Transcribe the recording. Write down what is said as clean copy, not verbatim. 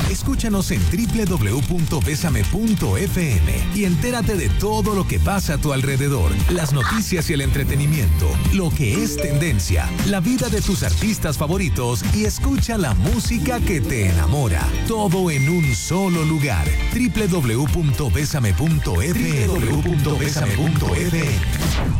Escúchanos en www.besame.fm y entérate de todo lo que pasa a tu alrededor, las noticias y el entretenimiento, lo que es tendencia, la vida de tus artistas favoritos y escucha la música que te enamora. Todo en un solo lugar. www.besame.fm.